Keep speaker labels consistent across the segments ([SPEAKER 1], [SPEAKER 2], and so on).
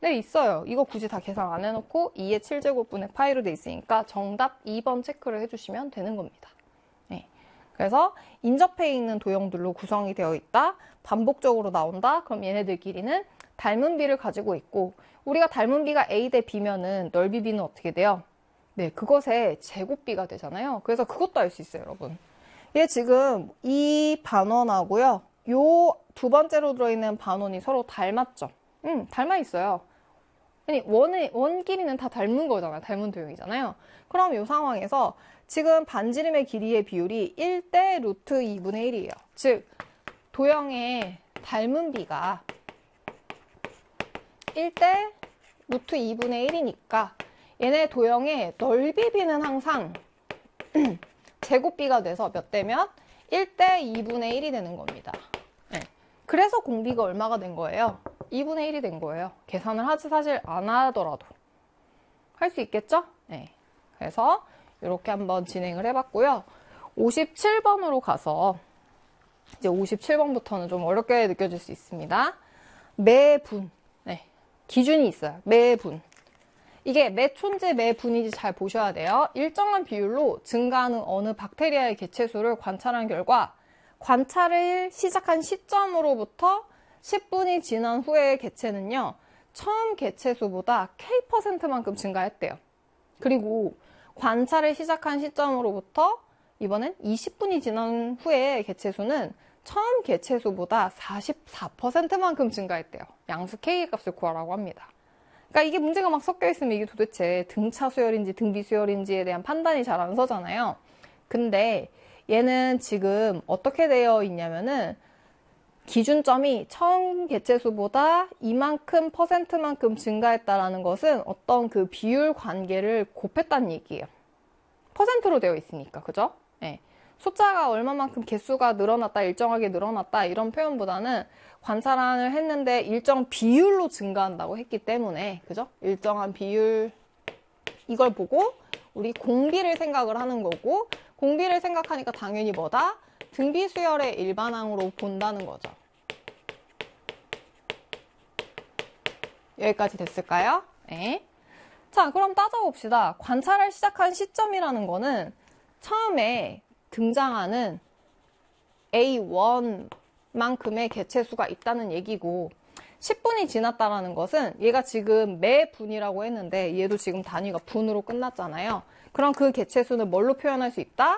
[SPEAKER 1] 네, 있어요. 이거 굳이 다 계산 안 해놓고 2의 7제곱분의 파이로 돼 있으니까 정답 2번 체크를 해주시면 되는 겁니다. 네. 그래서 인접해 있는 도형들로 구성이 되어 있다. 반복적으로 나온다. 그럼 얘네들끼리는 닮은 비를 가지고 있고, 우리가 닮은 비가 A 대 B면은 넓이 B는 어떻게 돼요? 네, 그것의 제곱비가 되잖아요. 그래서 그것도 알 수 있어요, 여러분. 얘 지금 이 반원하고요, 요 두 번째로 들어있는 반원이 서로 닮았죠? 닮아 있어요. 아니, 원 길이는 다 닮은 거잖아요. 닮은 도형이잖아요. 그럼 이 상황에서 지금 반지름의 길이의 비율이 1대 루트 2분의 1이에요. 즉, 도형의 닮은 비가 1대 루트 2분의 1이니까 얘네 도형의 넓이 비는 항상 제곱비가 돼서 몇 대면 1대 2분의 1이 되는 겁니다. 네. 그래서 공비가 얼마가 된 거예요? 2분의 1이 된 거예요. 계산을 하지 사실 안 하더라도. 할 수 있겠죠? 네. 그래서 이렇게 한번 진행을 해봤고요. 57번으로 가서 이제 57번부터는 좀 어렵게 느껴질 수 있습니다. 매분. 네. 기준이 있어요. 매분. 이게 매초인지 매분인지 잘 보셔야 돼요. 일정한 비율로 증가하는 어느 박테리아의 개체수를 관찰한 결과 관찰을 시작한 시점으로부터 10분이 지난 후의 개체는요, 처음 개체수보다 K%만큼 증가했대요. 그리고 관찰을 시작한 시점으로부터 이번엔 20분이 지난 후의 개체수는 처음 개체수보다 44%만큼 증가했대요. 양수 K의 값을 구하라고 합니다. 그러니까 이게 문제가 막 섞여 있으면 이게 도대체 등차 수열인지 등비 수열인지에 대한 판단이 잘 안 서잖아요. 근데 얘는 지금 어떻게 되어 있냐면은 기준점이 처음 개체수보다 이만큼 %만큼 증가했다라는 것은 어떤 그 비율 관계를 곱했다는 얘기예요. %로 되어 있으니까, 그죠? 네. 숫자가 얼마만큼 개수가 늘어났다, 일정하게 늘어났다 이런 표현보다는 관찰을 했는데 일정 비율로 증가한다고 했기 때문에, 그죠? 일정한 비율, 이걸 보고 우리 공비를 생각을 하는 거고, 공비를 생각하니까 당연히 뭐다? 등비 수열의 일반항으로 본다는 거죠. 여기까지 됐을까요? 네. 자, 그럼 따져봅시다. 관찰을 시작한 시점이라는 거는 처음에 등장하는 A1만큼의 개체수가 있다는 얘기고, 10분이 지났다라는 것은 얘가 지금 매 분이라고 했는데 얘도 지금 단위가 분으로 끝났잖아요. 그럼 그 개체수는 뭘로 표현할 수 있다?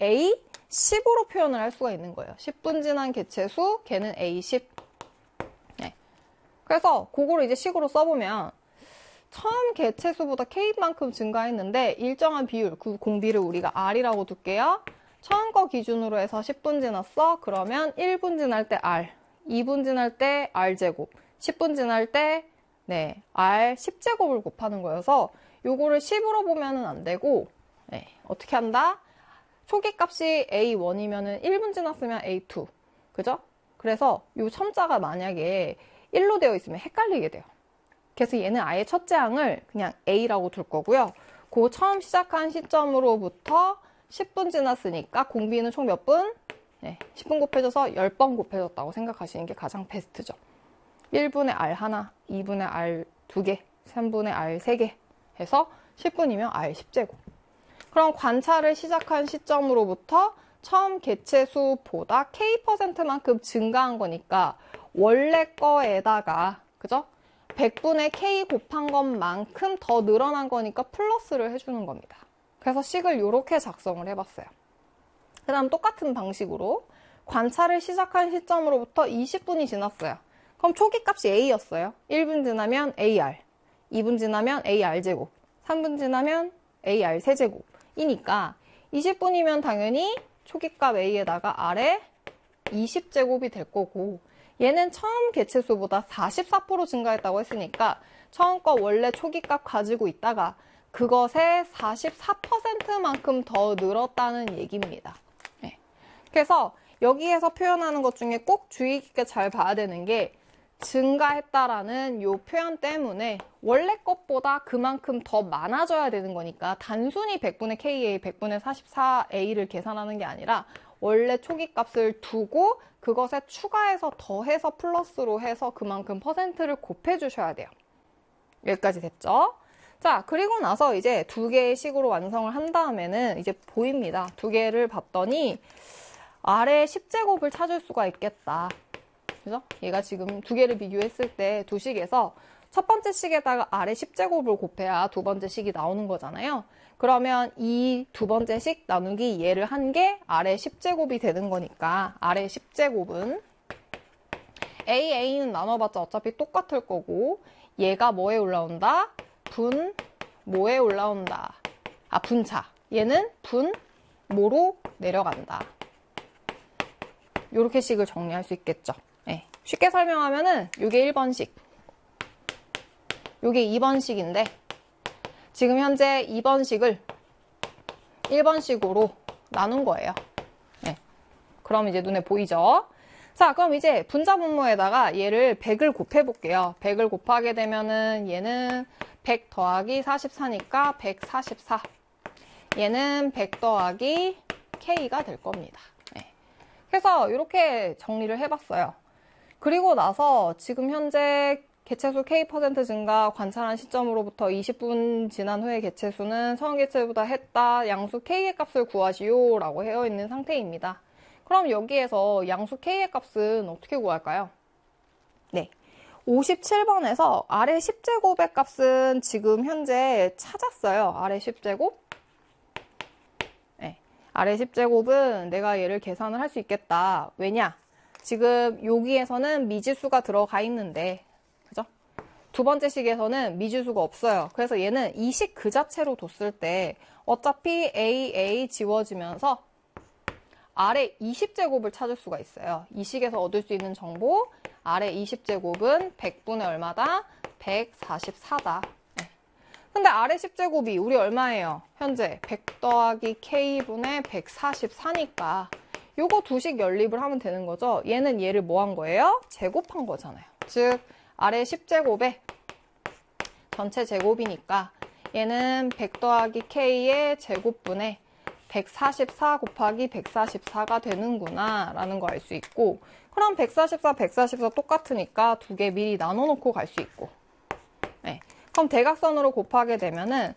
[SPEAKER 1] A10으로 표현을 할 수가 있는 거예요. 10분 지난 개체수, 걔는 A10. 네. 그래서 그거를 이제 식으로 써보면 처음 개체수보다 K만큼 증가했는데 일정한 비율, 그 공비를 우리가 R이라고 둘게요. 처음 거 기준으로 해서 10분 지났어. 그러면 1분 지날 때 R, 2분 지날 때 R제곱, 10분 지날 때 네, R 10제곱을 곱하는 거여서 요거를 10으로 보면은 안 되고, 네, 어떻게 한다? 초기 값이 A1이면은 1분 지났으면 A2. 그죠? 그래서 요 첨자가 만약에 1로 되어 있으면 헷갈리게 돼요. 그래서 얘는 아예 첫째 항을 그냥 A라고 둘 거고요. 그 처음 시작한 시점으로부터 10분 지났으니까 공비는 총 몇 분? 네, 10분 곱해져서 10번 곱해졌다고 생각하시는 게 가장 베스트죠. 1분의 R 하나, 2분의 R 2개, 3분의 R 3개 해서 10분이면 R 10제곱. 그럼 관찰을 시작한 시점으로부터 처음 개체수보다 K%만큼 증가한 거니까 원래 거에다가, 그죠? 100분의 K 곱한 것만큼 더 늘어난 거니까 플러스를 해주는 겁니다. 그래서 식을 이렇게 작성을 해봤어요. 그 다음 똑같은 방식으로 관찰을 시작한 시점으로부터 20분이 지났어요. 그럼 초기 값이 A였어요. 1분 지나면 AR, 2분 지나면 AR제곱, 3분 지나면 AR 세제곱이니까 20분이면 당연히 초기 값 A에다가 R에 20제곱이 될 거고, 얘는 처음 개체수보다 44% 증가했다고 했으니까 처음 거 원래 초기 값 가지고 있다가 그것의 44%만큼 더 늘었다는 얘기입니다. 네. 그래서 여기에서 표현하는 것 중에 꼭 주의 깊게 잘 봐야 되는 게 증가했다라는 요 표현 때문에 원래 것보다 그만큼 더 많아져야 되는 거니까 단순히 100분의 KA, 100분의 44A를 계산하는 게 아니라 원래 초기 값을 두고 그것에 추가해서 더해서 플러스로 해서 그만큼 퍼센트를 곱해 주셔야 돼요. 여기까지 됐죠? 자, 그리고 나서 이제 두 개의 식으로 완성을 한 다음에는 이제 보입니다. 두 개를 봤더니 아래 10제곱을 찾을 수가 있겠다. 그죠? 얘가 지금 두 개를 비교했을 때 두 식에서 첫 번째 식에다가 아래 10제곱을 곱해야 두 번째 식이 나오는 거잖아요. 그러면 이 두 번째 식 나누기 얘를 한 게 아래 10제곱이 되는 거니까 아래 10제곱은 A는 나눠봤자 어차피 똑같을 거고 얘가 뭐에 올라온다? 뭐에 올라온다? 분차. 얘는 뭐로 내려간다. 요렇게 식을 정리할 수 있겠죠. 네. 쉽게 설명하면은 요게 1번식, 요게 2번식인데 지금 현재 2번식을 1번식으로 나눈 거예요. 네. 그럼 이제 눈에 보이죠? 자, 그럼 이제 분자 분모에다가 얘를 100을 곱해볼게요. 100을 곱하게 되면은 얘는 100 더하기 44니까 144. 얘는 100 더하기 K가 될 겁니다. 네. 그래서 이렇게 정리를 해봤어요. 그리고 나서 지금 현재 개체수 K% 증가 관찰한 시점으로부터 20분 지난 후에 개체수는 처음 개체보다 했다. 양수 K의 값을 구하시오 라고 되어 있는 상태입니다. 그럼 여기에서 양수 K의 값은 어떻게 구할까요? 네, 57번에서 아래 10제곱의 값은 지금 현재 찾았어요. 아래 10제곱. 네, 아래 10제곱은 내가 얘를 계산을 할 수 있겠다. 왜냐? 지금 여기에서는 미지수가 들어가 있는데 그죠? 두 번째 식에서는 미지수가 없어요. 그래서 얘는 이 식 그 자체로 뒀을 때 어차피 A 지워지면서 아래 20제곱을 찾을 수가 있어요. 이 식에서 얻을 수 있는 정보 아래 20제곱은 100분의 얼마다? 144다. 네. 근데 아래 10제곱이 우리 얼마예요? 현재 100 더하기 K분의 144니까 요거 두 식 연립을 하면 되는 거죠. 얘는 얘를 뭐 한 거예요? 제곱한 거잖아요. 즉 아래 10제곱에 전체 제곱이니까 얘는 100 더하기 K의 제곱분의 144 곱하기 144가 되는구나 라는 거 알 수 있고 그럼 144, 144 똑같으니까 두 개 미리 나눠놓고 갈 수 있고 네. 그럼 대각선으로 곱하게 되면은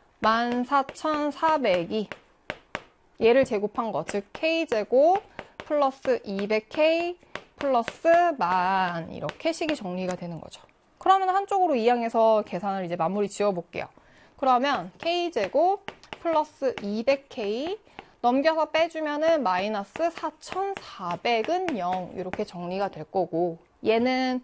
[SPEAKER 1] 14,400이 얘를 제곱한 거, 즉 K제곱 플러스 200K 플러스 10,000 이렇게 식이 정리가 되는 거죠. 그러면 한쪽으로 이항해서 계산을 이제 마무리 지어 볼게요. 그러면 K제곱 플러스 200K 넘겨서 빼주면은 마이너스 4,400은 0 이렇게 정리가 될 거고 얘는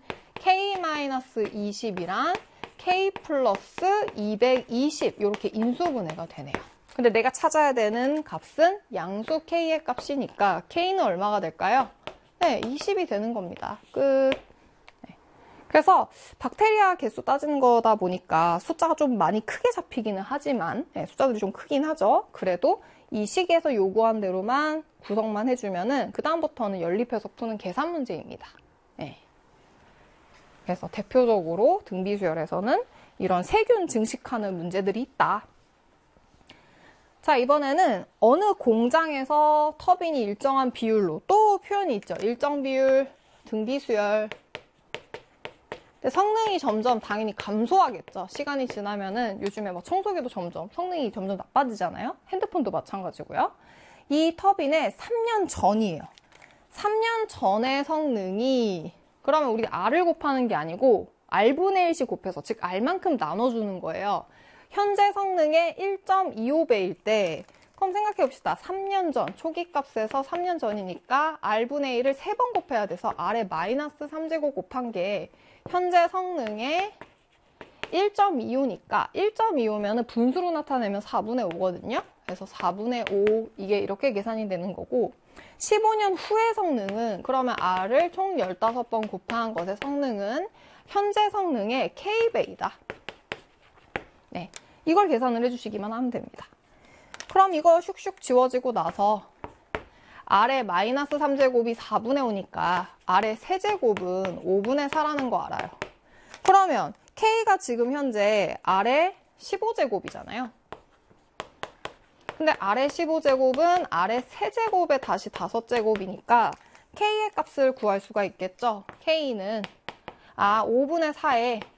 [SPEAKER 1] K-20이랑 K 플러스 220 이렇게 인수분해가 되네요. 근데 내가 찾아야 되는 값은 양수 K의 값이니까 K는 얼마가 될까요? 네, 20이 되는 겁니다. 끝. 네. 그래서 박테리아 개수 따지는 거다 보니까 숫자가 좀 많이 크게 잡히기는 하지만 네, 숫자들이 좀 크긴 하죠. 그래도 이 식에서 요구한 대로만 구성만 해주면은 그 다음부터는 연립해서 푸는 계산 문제입니다. 네. 그래서 대표적으로 등비수열에서는 이런 세균 증식하는 문제들이 있다. 자, 이번에는 어느 공장에서 터빈이 일정한 비율로 또 표현이 있죠. 일정 비율, 등비수열. 근데 성능이 점점 당연히 감소하겠죠. 시간이 지나면은 요즘에 막 청소기도 점점 성능이 점점 나빠지잖아요. 핸드폰도 마찬가지고요. 이 터빈의 3년 전이에요. 3년 전의 성능이 그러면 우리 R을 곱하는 게 아니고 R분의 1씩 곱해서 즉 R만큼 나눠주는 거예요. 현재 성능의 1.25배일 때 그럼 생각해 봅시다. 3년 전, 초기 값에서 3년 전이니까 R분의 1을 3번 곱해야 돼서 R에 마이너스 3제곱 곱한 게 현재 성능의 1.25니까 1.25면 분수로 나타내면 4분의 5거든요. 그래서 4분의 5 이게 이렇게 계산이 되는 거고 15년 후의 성능은 그러면 R을 총 15번 곱한 것의 성능은 현재 성능의 K배이다. 네, 이걸 계산을 해주시기만 하면 됩니다. 그럼 이거 슉슉 지워지고 나서 R의 마이너스 3제곱이 4분의 5니까 R의 세제곱은 5분의 4라는 거 알아요. 그러면 K가 지금 현재 R의 15제곱이잖아요. 근데 R의 15제곱은 R의 세제곱에 다시 5제곱이니까 K의 값을 구할 수가 있겠죠. K는 5분의 4에